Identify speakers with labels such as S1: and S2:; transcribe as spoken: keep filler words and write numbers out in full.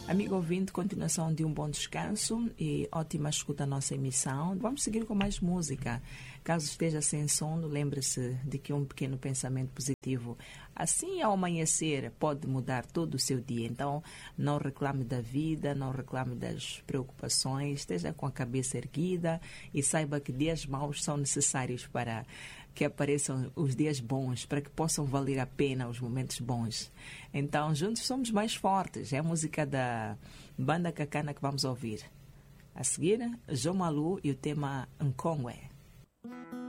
S1: Amigo ouvinte, continuação de um bom descanso e ótima escuta a nossa emissão. Vamos seguir com mais música. Caso esteja sem sono, lembre-se de que um pequeno pensamento positivo, assim ao amanhecer, pode mudar todo o seu dia. Então, não reclame da vida, não reclame das preocupações, esteja com a cabeça erguida e saiba que dias maus são necessários para que apareçam os dias bons, para que possam valer a pena os momentos bons. Então, juntos somos mais fortes. É a música da Banda Cacana que vamos ouvir. A seguir, João Malu e o tema Nkongwe.